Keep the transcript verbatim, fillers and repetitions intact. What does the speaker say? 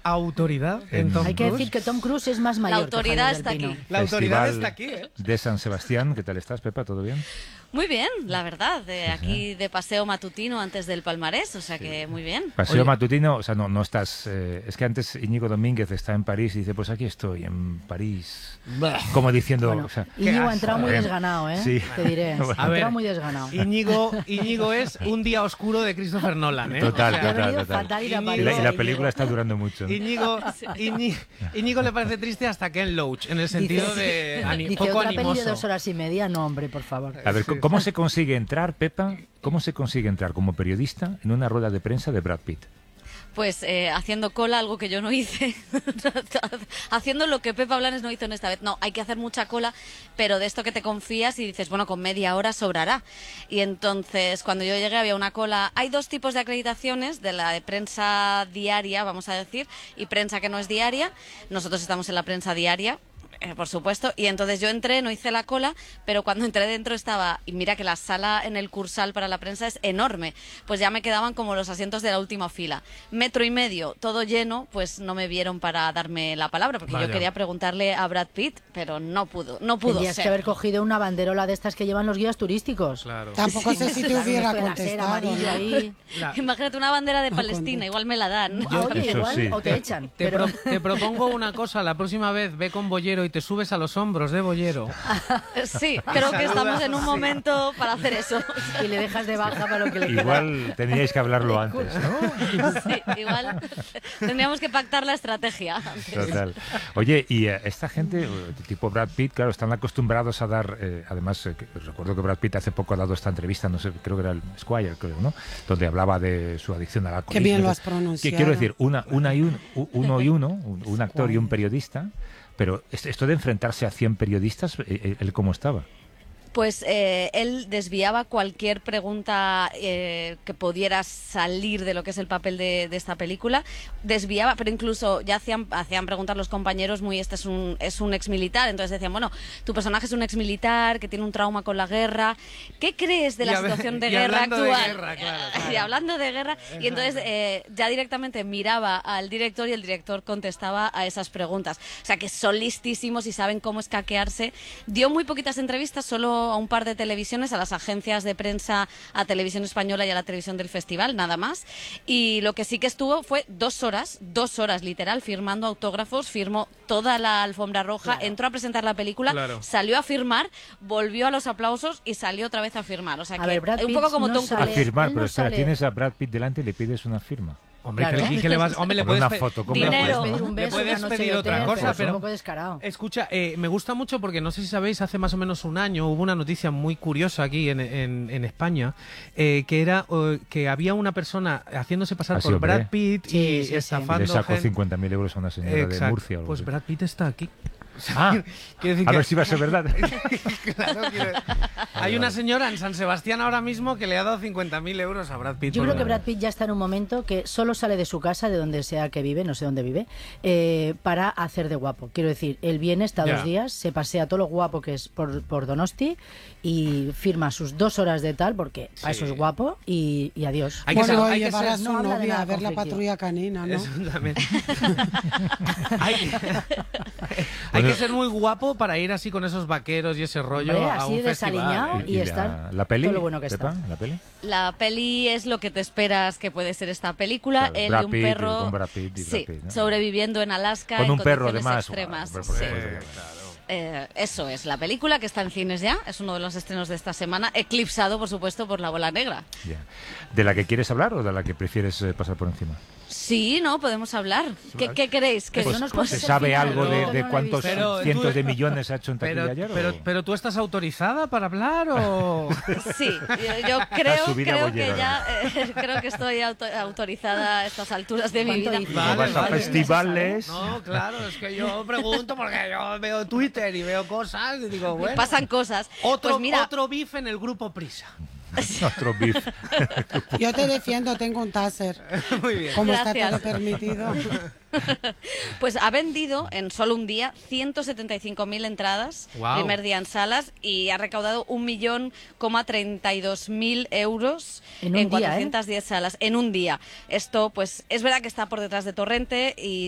autoridad en Tom Hay que Cruise. decir que Tom Cruise es más mayor. La autoridad que está Javier del aquí. Pino. La autoridad Festival está aquí, ¿eh? de San Sebastián, ¿qué tal estás, Pepa? ¿Todo bien? Muy bien, la verdad. De aquí de paseo matutino antes del palmarés, o sea que muy bien. Paseo Oye. matutino, o sea, no, no estás... eh, es que antes Íñigo Domínguez está en París y dice, pues aquí estoy, en París. Como diciendo... Bueno, o sea, Íñigo ha asco, entrado muy ¿eh? desganado, ¿eh? Sí. Te diré. Bueno. Ha A ver, entrado muy desganado. Íñigo, Íñigo es un día oscuro de Christopher Nolan, ¿eh? Total, O sea, Ha venido total. fatal ir a Y y, París, la, y la Íñigo. película está durando mucho. ¿no? Íñigo, Íñi- Íñigo le parece triste hasta Ken Loach, en el sentido Dice- de ani- Dice, poco otra peli de animoso. dos horas y media, no, hombre, por favor. A ver, Sí. ¿cómo se consigue entrar, Pepa? ¿Cómo se consigue entrar como periodista en una rueda de prensa de Brad Pitt? Pues eh, haciendo cola, algo que yo no hice. Haciendo lo que Pepa Blanes no hizo en esta vez. No, hay que hacer mucha cola, pero de esto que te confías y dices, bueno, con media hora sobrará. Y entonces, cuando yo llegué había una cola. Hay dos tipos de acreditaciones, de la de prensa diaria, vamos a decir, y prensa que no es diaria. Nosotros estamos en la prensa diaria. Eh, por supuesto, y entonces yo entré, no hice la cola, pero cuando entré dentro estaba, y mira que la sala en el Cursal para la prensa es enorme, pues ya me quedaban como los asientos de la última fila, metro y medio, todo lleno, pues no me vieron para darme la palabra, porque Vaya. yo quería preguntarle a Brad Pitt, pero no pudo, no pudo Tendrías ser. que haber cogido una banderola de estas que llevan los guías turísticos. Claro. Tampoco sé si te Claro, hubiera esto de la cera, contestado. amarillo ¿no? ahí. La- Imagínate una bandera de No, Palestina, con- igual me la dan. Ah, oye, Eso igual, sí. o te echan. Te, pero- pro- te propongo una cosa, la próxima vez ve con Bollero y te subes a los hombros de Bollero. Sí, creo que estamos en un momento para hacer eso. y le dejas de baja para lo que le queda. Igual tendríais que hablarlo antes, ¿no? Sí, igual tendríamos que pactar la estrategia antes. Total. Oye, y eh, esta gente, eh, tipo Brad Pitt, claro, están acostumbrados a dar, eh, además, eh, que- recuerdo que Brad Pitt hace poco ha dado esta entrevista, no sé, creo que era el Squire, creo, ¿no? Donde hablaba de su adicción al alcohol. Qué bien lo has pronunciado. Quiero decir, una, una y un, u- uno y uno, un, un actor y un periodista, pero es- esto de enfrentarse a cien periodistas, eh, eh, ¿él cómo estaba? Pues eh, él desviaba cualquier pregunta eh, que pudiera salir de lo que es el papel de, de esta película, desviaba, pero incluso ya hacían, hacían preguntar los compañeros muy, este es un, es un exmilitar, entonces decían, bueno, tu personaje es un exmilitar que tiene un trauma con la guerra, ¿qué crees de Y la a ver- situación de y guerra hablando de actual? guerra, claro, claro. Y hablando de guerra, y entonces eh, ya directamente miraba al director y el director contestaba a esas preguntas, o sea que son listísimos y saben cómo escaquearse. Dio muy poquitas entrevistas, solo a un par de televisiones, a las agencias de prensa, a Televisión Española y a la televisión del festival, nada más. Y lo que sí que estuvo fue dos horas, dos horas literal, firmando autógrafos, firmó toda la alfombra roja, entró a presentar la película, Claro. salió a firmar, volvió a los aplausos y salió otra vez a firmar. O sea A que ver, Brad un Pitt poco como no Tom sale- A Cruise. firmar, él pero no espera, sale- tienes a Brad Pitt delante y le pides una firma. Hombre, Claro. ¿qué- qué le vas? Hombre, le Hombre, puedes, una pe- foto, ¿cómo le le puedes, puedes pedir un le beso, puedes una noche pedir de otra hotel, cosa, pero es pero un poco descarado. escucha, eh, me gusta mucho porque no sé si sabéis, hace más o menos un año hubo una noticia muy curiosa aquí en, en, en España, eh, que era eh, que había una persona haciéndose pasar Ah, sí, por hombre. Brad Pitt Sí, y sí, sí. estafando Le sacó gente. cincuenta mil euros a una señora de Exacto. Murcia. o algo Pues así. Brad Pitt está aquí. Ah, Quiero decir a que- ver si va a ser verdad. Claro, quiero- Hay una señora en San Sebastián ahora mismo que le ha dado cincuenta mil euros a Brad Pitt. Yo por creo que una- Brad Pitt ya está en un momento que solo sale de su casa, de donde sea que vive, no sé dónde vive, eh, para hacer de guapo. Quiero decir, él viene, está Ya. dos días, se pasea todo lo guapo que es por, por Donosti y firma sus dos horas de tal, porque a eso es guapo, y, y adiós. Hay que Bueno, ser- hay que llevar ser- a su no habla de novia nada a ver la conflictivo. patrulla canina, ¿no? Eso también. hay, hay que ser muy guapo para ir así con esos vaqueros y ese rollo Hombre, a así un desaliñado. festival. Y la, está la peli, todo lo bueno que Pepa, está. la peli. La peli es lo que te esperas que puede ser esta película. Claro, Él Brad y un Pitt, perro con Brad Pitt y Brad sí, Pitt, ¿no? sobreviviendo en Alaska Con en un perro, condiciones además. extremas. Bueno, por Sí. supuesto. Eh, eso es la película que está en cines ya, es uno de los estrenos de esta semana, eclipsado por supuesto por La Bola Negra. Ya. ¿De la que quieres hablar o de la que prefieres eh, pasar por encima? Sí, no, podemos hablar. ¿Qué, qué queréis? ¿Que Pues no nos nos ¿Se cuentes el sabe final, algo no, de, no de lo he cuántos visto. Pero cientos tú- de millones ha hecho en taquilla Pero, ayer? pero, o- pero tú estás autorizada para hablar o Sí, yo, yo creo, subida creo bollera, que ya eh, creo que estoy auto- autorizada a estas alturas de mi ¿Cuánto vida. dices? Vale, ¿No vas a vale. festivales? no, claro, es que yo pregunto porque yo veo Twitter y veo cosas y digo, bueno, Pasan cosas. otro, Pues mira, otro beef en el grupo Prisa. Otro beef. Yo te defiendo, tengo un taser. Muy bien. Como está Gracias. todo permitido. pues ha vendido en solo un día ciento setenta y cinco mil entradas, Guau. primer día en salas, y ha recaudado un millón coma treinta y dos mil euros En un en día, ¿eh? cuatrocientas diez salas en un día. Esto, pues, es verdad que está por detrás de Torrente y